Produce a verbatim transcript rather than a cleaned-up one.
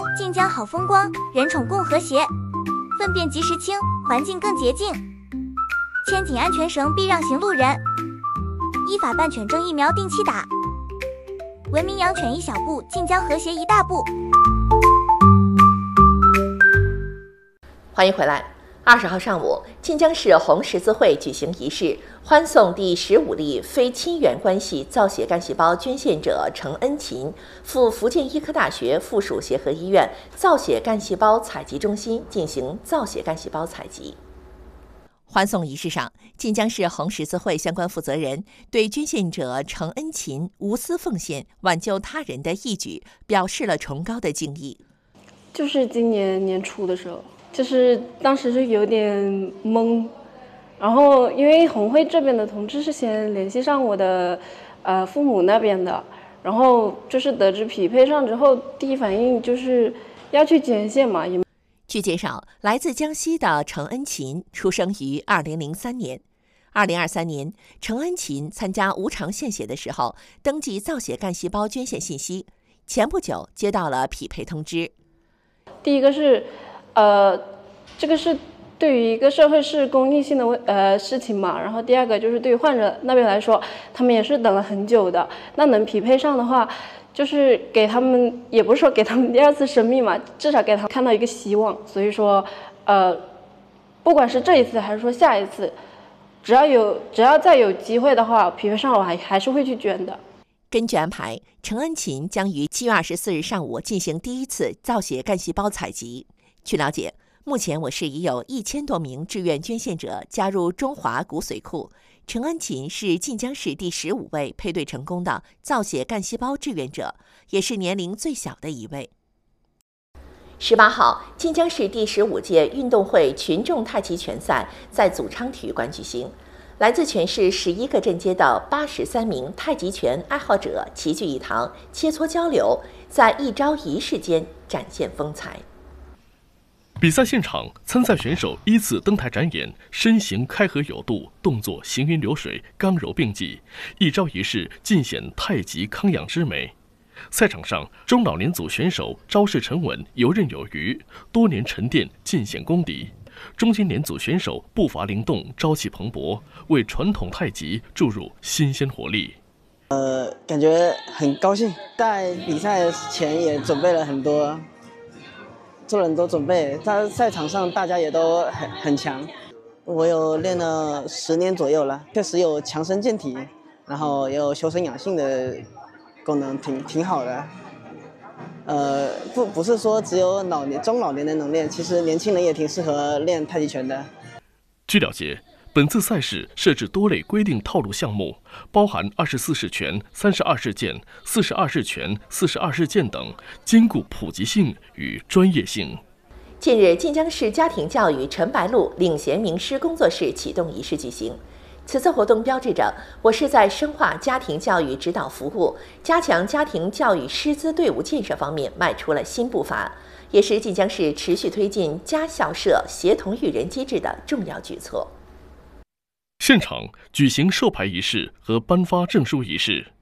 晋江好风光，人宠共和谐，粪便及时清，环境更洁净。牵紧安全绳，避让行路人。依法办犬证疫苗定期打。文明养犬一小步，晋江和谐一大步。 欢迎回来。二十号上午，晋江市红十字会举行仪式，欢送第十五例非亲缘关系造血干细胞捐献者程恩琴赴福建医科大学附属协和医院造血干细胞采集中心进行造血干细胞采集。欢送仪式上，晋江市红十字会相关负责人对捐献者程恩琴无私奉献、挽救他人的义举表示了崇高的敬意。 就是今年年初的时候，就是当时是有点懵，然后因为红会这边的同志是先联系上我的呃父母那边的，然后就是得知匹配上之后，第一反应就是要去捐献嘛。也据介绍，来自江西的程恩琴出生于二零零三年。二零二三年，程恩琴参加无偿献血的时候，登记造血干细胞捐献信息，前不久接到了匹配通知。 第一个是，呃，这个是对于一个社会是公益性的呃事情嘛，然后第二个就是对于患者那边来说，他们也是等了很久的，那能匹配上的话，就是给他们，也不是说给他们第二次生命嘛，至少给他们看到一个希望。所以说，呃，不管是这一次还是说下一次，只要有只要再有机会的话，匹配上我还还是会去捐的。 根据安排，程恩琴将于七月二十四日上午进行第一次造血干细胞采集。据了解，目前我市已有一千多名志愿捐献者加入中华骨髓库。程恩琴是晋江市第十五位配对成功的造血干细胞志愿者，也是年龄最小的一位。十八号，晋江市第十五届运动会群众太极拳赛在祖昌体育馆举行，来自全市十一个镇街的八十三名太极拳爱好者齐聚一堂，切磋交流，在一招一式间展现风采。 比赛现场，参赛选手依次登台展演身形开合有度，动作行云流水，刚柔并济，一招一式尽显太极康养之美。赛场上，中老年组选手招式沉稳，游刃有余，多年沉淀尽显功底；中青年组选手步伐灵动，朝气蓬勃，为传统太极注入新鲜活力。 呃，感觉很高兴，在比赛前也准备了很多。做人都准备，在赛场上大家也都很很强。我有练了十年左右了，确实有强身健体，然后也有修身养性的功能，挺挺好的。呃，不不是说只有老年中老年人能练，其实年轻人也挺适合练太极拳的。 据了解，本次赛事设置多类规定套路项目，包含二十四式拳、三十二式剑、四十二式拳、四十二式剑等，兼顾普及性与专业性。 近日，晋江市家庭教育陈白露领衔名师工作室启动仪式举行。此次活动标志着我市在深化家庭教育指导服务、加强家庭教育师资队伍建设方面迈出了新步伐，也是晋江市持续推进家校社协同育人机制的重要举措。 现场举行授牌仪式和颁发证书仪式。